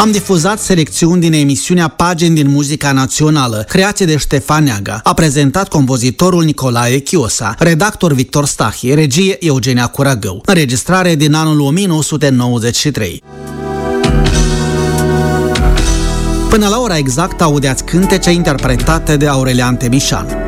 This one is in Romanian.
Am difuzat selecțiuni din emisiunea Pagini din muzica națională, creație de Ștefan Neaga. A prezentat compozitorul Nicolae Chiosa, redactor Victor Stahi, regie Eugenia Curagău. Înregistrare din anul 1993. Până la ora exactă audeați cântece interpretate de Aurelian Temișan.